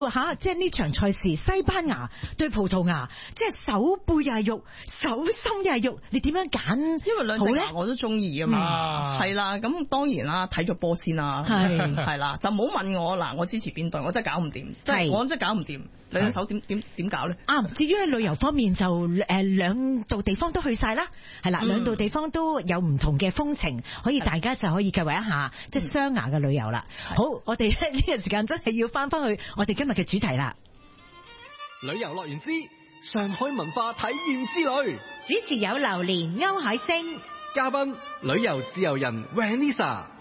吓，即係呢場賽事，西班牙對葡萄牙，即係手背又係肉，手心又係肉，你點樣揀？ 因為兩隻牙我都中意啊嘛，係啦，咁當然啦，睇咗波先啦，係啦，就唔好問我嗱，我支持邊隊，我真係搞唔掂，即係我真係搞唔掂，兩隻手點搞咧？ 至於喺旅遊方面就兩度地方都去晒啦，係啦，兩度地方都有唔同嘅風情，可以大家就可以計劃一下，即係雙牙嘅旅遊啦。好，我哋呢個時間真係要翻去我哋今日嘅主題啦。 旅遊樂園之上海文化體驗之旅， 主持有榴蓮、歐海星， 嘉賓旅遊自由人 Vanessa。